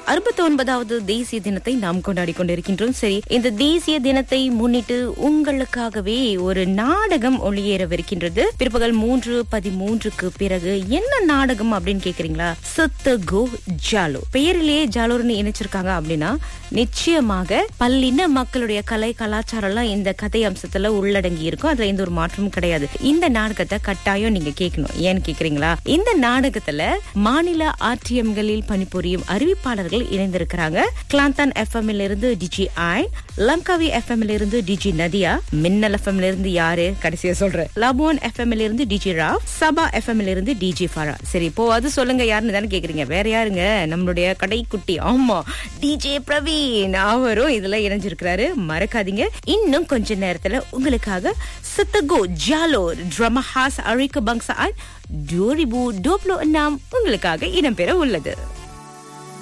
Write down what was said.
69வது தேசிய தினத்தை நாம் கொண்டாடி கொண்டிருக்கின்றோம். சரி, இந்த தேசிய தினத்தை முன்னிட்டு உங்களுக்காகவே ஒரு நாடகம் ஒளியேறவிருக்கின்றது. பிற்பகல் 3:13க்கு பிறகு. என்ன நாடகம் அப்படின்னு கேக்குறீங்களா? சத்தகோ ஜாலோ. பெயரிலேயே ஜாலோர்னு இணைச்சிருக்காங்க அப்படின்னா நிச்சயமாக பல்லின மக்களுடைய கலை கலாச்சாரம் எல்லாம் இந்த கதை அம்சத்துல உள்ளடங்கி இருக்கும். அதுல எந்த ஒரு மாற்றமும் கிடையாது. இந்த நாடகத்தை கட்டாயம் நீங்க கேட்கணும். ஏன்னு கேக்குறீங்களா? இந்த நாடகத்துல மாநில ஆர்டிஎம்களில் பணிபுரியும் அறிவிப்பாளர்கள் இணைந்திருக்கிறாங்க. கிளாந்தான் எஃப்எம்ல இருந்து டிஜி ஐ, லம்காவி எஃப்எம்ல இருந்து டிஜி நதியா, மின்னல் எஃப்எம்ல இருந்து யாரு கடைசியா சொல்றேன், லபோன் எஃப்எம்ல இருந்து டிஜி ராவ், சபா எஃப்எம்ல இருந்து டிஜி ஃபரா. சரி, இப்போ அது சொல்லுங்க யாருன்னு தானே கேக்குறீங்க. வேற யாருங்க? நம்மளுடைய கடைக்குட்டி, ஆமா, டிஜே பிரவீன். அவரும் இதுல இணைஞ்சிருக்கிறாரு. மறக்காதீங்க. இன்னும் கொஞ்ச நேரத்துல உங்களுக்காக சத்தகோ ஜாலோ drama khas Hari Kebangsaan 2026 உங்களுக்காக இடம்பெற உள்ளது.